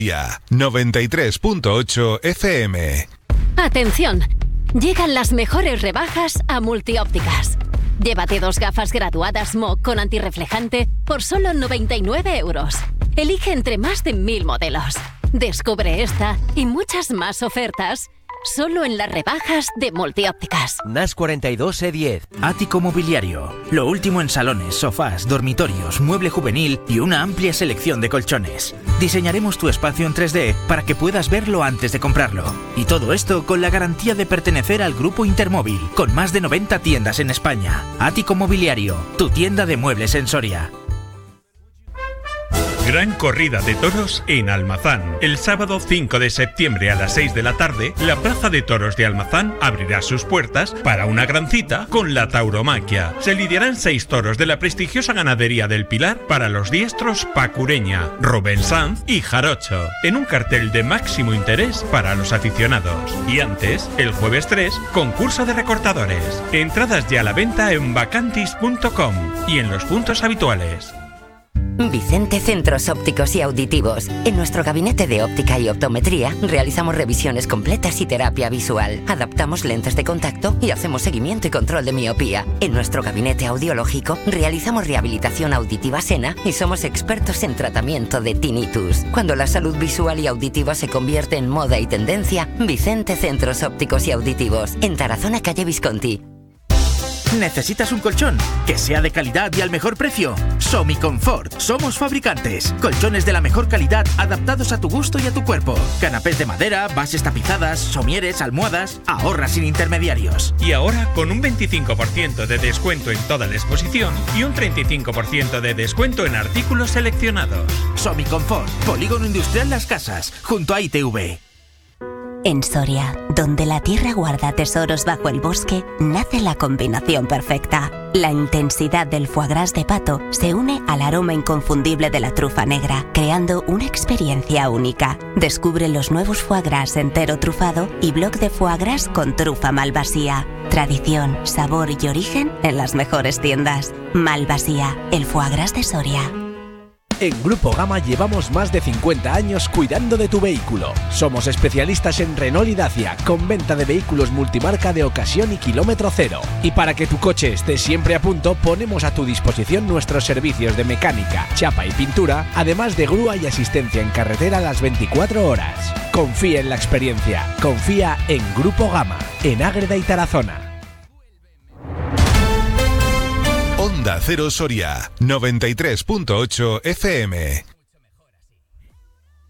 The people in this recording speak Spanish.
Ya, 93.8 FM. Atención, llegan las mejores rebajas a Multiópticas. Llévate 2 gafas graduadas MOC con antirreflejante por solo 99 €. Elige entre más de 1000 modelos. Descubre esta y muchas más ofertas solo en las rebajas de Multiópticas. NAS 42 E10. Ático Mobiliario. Lo último en salones, sofás, dormitorios, mueble juvenil y una amplia selección de colchones. Diseñaremos tu espacio en 3D para que puedas verlo antes de comprarlo. Y todo esto con la garantía de pertenecer al Grupo Intermóvil, con más de 90 tiendas en España. Ático Mobiliario, tu tienda de muebles en Soria. Gran corrida de toros en Almazán. El sábado 5 de septiembre a las 6 de la tarde, la Plaza de Toros de Almazán abrirá sus puertas para una gran cita con la tauromaquia. Se lidiarán 6 toros de la prestigiosa ganadería del Pilar para los diestros Pacureña, Rubén Sanz y Jarocho, en un cartel de máximo interés para los aficionados. Y antes, el jueves 3, concurso de recortadores. Entradas ya a la venta en vacantis.com y en los puntos habituales. Vicente Centros Ópticos y Auditivos. En nuestro gabinete de óptica y optometría realizamos revisiones completas y terapia visual. Adaptamos lentes de contacto y hacemos seguimiento y control de miopía. En nuestro gabinete audiológico realizamos rehabilitación auditiva Sena y somos expertos en tratamiento de tinnitus. Cuando la salud visual y auditiva se convierte en moda y tendencia, Vicente Centros Ópticos y Auditivos. En Tarazona, calle Visconti. ¿Necesitas un colchón que sea de calidad y al mejor precio? Somiconfort. Somos fabricantes. Colchones de la mejor calidad adaptados a tu gusto y a tu cuerpo. Canapés de madera, bases tapizadas, somieres, almohadas. Ahorra sin intermediarios. Y ahora con un 25% de descuento en toda la exposición y un 35% de descuento en artículos seleccionados. Somiconfort. Polígono Industrial Las Casas, junto a ITV. En Soria, donde la tierra guarda tesoros bajo el bosque, nace la combinación perfecta. La intensidad del foie gras de pato se une al aroma inconfundible de la trufa negra, creando una experiencia única. Descubre los nuevos foie gras entero trufado y bloc de foie gras con trufa Malvasía. Tradición, sabor y origen en las mejores tiendas. Malvasía, el foie gras de Soria. En Grupo Gama llevamos más de 50 años cuidando de tu vehículo. Somos especialistas en Renault y Dacia, con venta de vehículos multimarca de ocasión y kilómetro cero. Y para que tu coche esté siempre a punto, ponemos a tu disposición nuestros servicios de mecánica, chapa y pintura, además de grúa y asistencia en carretera las 24 horas. Confía en la experiencia. Confía en Grupo Gama, en Ágreda y Tarazona. Onda Cero Soria, 93.8 FM.